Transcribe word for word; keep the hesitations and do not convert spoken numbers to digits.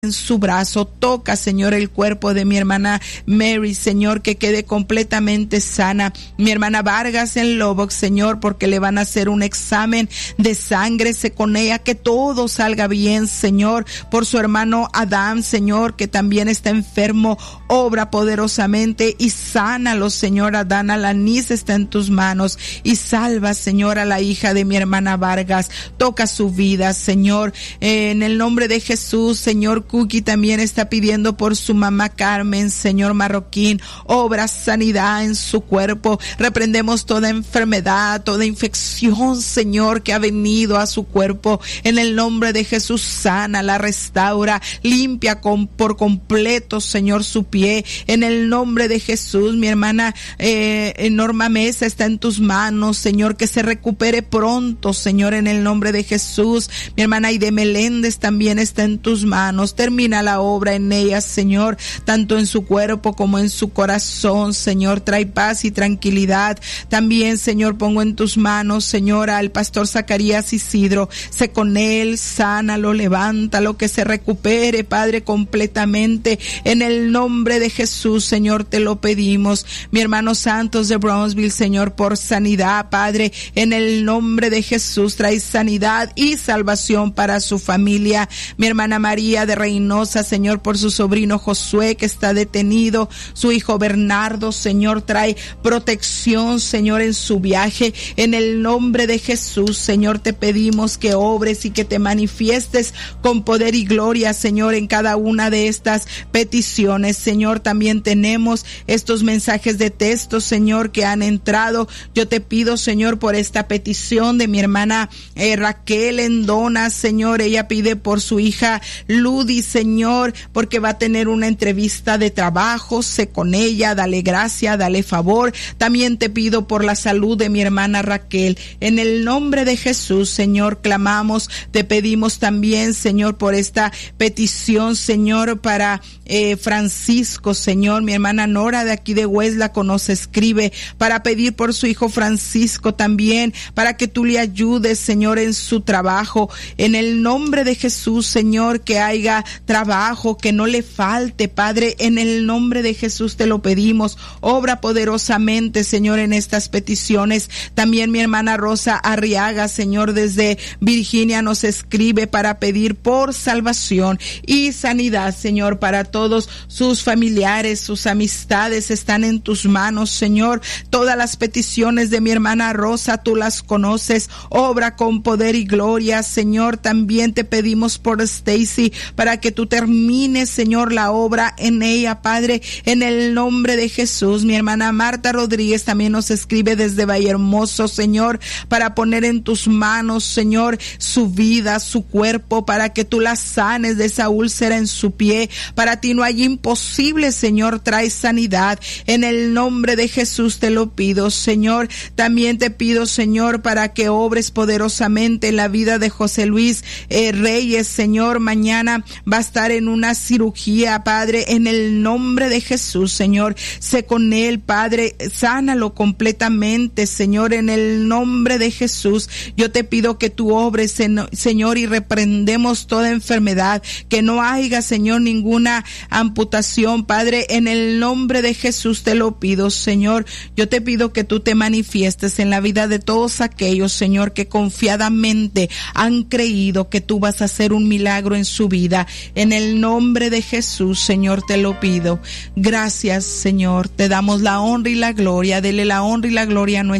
en su brazo. Toca, Señor, el cuerpo de mi hermana Mary, Señor, que quede completamente sana. Mi hermana Vargas en Lubbock, Señor, porque le van a hacer un examen de sangre, sé con ella, que todo salga bien, Señor. Por su hermano Adam, Señor, que también está enfermo, obra poderosamente y sánalo, Señor. Adán Alanis está en tus manos y salva, Señor, a la hija de mi hermana Vargas. Toca su vida, Señor, eh, en el nombre de Jesús. Señor, Cookie también está pidiendo por su mamá Carmen, Señor Marroquín, obra sanidad en su cuerpo. Reprendemos toda enfermedad, toda infección, Señor, que ha venido a su cuerpo. En el nombre de Jesús, sana, la restaura, limpia con, por completo, Señor, su pie. En el nombre de Jesús, mi hermana eh, Norma Mesa está en tus manos, Señor, que se recupere pronto, Señor, en el nombre de Jesús. Mi hermana Aide Meléndez también está en tus manos. Termina la obra en ella, Señor, tanto en su cuerpo como en su corazón, Señor. Trae paz y tranquilidad. También, Señor, pongo en tus manos, Señor, al pastor Zacarías Isidro. Sé con él, sánalo, levántalo, que se recupere, Padre, completamente. En el nombre de Jesús, Señor, te lo pedimos. Mi hermano Santos de Brownsville, Señor, por sanidad, Padre, en el nombre de Jesús, trae sanidad y salvación para su familia. Mi hermana María de Reynosa, Señor, por su sobrino Josué, que está detenido, su hijo Bernardo, Señor, trae protección, Señor, en su viaje. En el nombre de Jesús, Señor, te pedimos que obres y que te manifiestes con poder y gloria, Señor, en cada una de estas peticiones. Señor, también tenemos estos mensajes de texto, Señor, que han entrado. Yo te pido, Señor, por esta petición de mi hermana eh, Raquel Endona, Señor. Ella pide por su hija Ludi, Señor, porque va a tener una entrevista de trabajo. Sé con ella, dale gracia, dale favor. También te pido por la salud de mi hermana Raquel. En el nombre de Jesús, Señor, clamamos, te pedimos también, Señor, por esta petición, Señor, para eh, Francisco, Señor. Mi hermana Nora de aquí de Hueslaco nos escribe para pedir por su hijo Francisco también, para que tú le ayudes, Señor, en su trabajo. En el nombre de Jesús, Señor, que haya trabajo, que no le falte, Padre. En el nombre de Jesús te lo pedimos. Obra poderosamente, Señor, en estas peticiones. También mi hermana Rosa Arriaga, Señor, desde Virginia nos escribe para pedir por salvación y sanidad, Señor, para todos sus familiares, sus amistades están en tus manos, Señor. Todas las peticiones de mi hermana Rosa, tú las conoces. Obra con poder y gloria, Señor. También te pedimos por Stacy para que tú termines, Señor, la obra en ella, Padre, en el nombre de Jesús. Mi hermana Marta Rodríguez también nos escribe desde Vallehermoso, Señor, para poner en tus manos, Señor, su vida, su cuerpo, para que tú la sanes de esa úlcera en su pie. Para ti no hay imposible, Señor. Trae sanidad. En el nombre de Jesús te lo pido, Señor. También te pido, Señor, para que obres poderosamente en la vida de José Luis eh, Reyes, Señor. Mañana va a estar en una cirugía, Padre, en el nombre de Jesús, Señor. Sé con él, Padre, sánalo completamente, Señor, en el nombre de Jesús. Yo te pido que tú obres, Señor, y reprendemos toda enfermedad, que no haya, Señor, ninguna amputación, Padre, en el nombre de Jesús te lo pido, Señor. Yo te pido que tú te manifiestes en la vida de todos aquellos, Señor, que confiadamente han creído que tú vas a hacer un milagro en su vida. En el nombre de Jesús, Señor, te lo pido. Gracias, Señor. Te damos la honra y la gloria. Dele la honra y la gloria a nuestro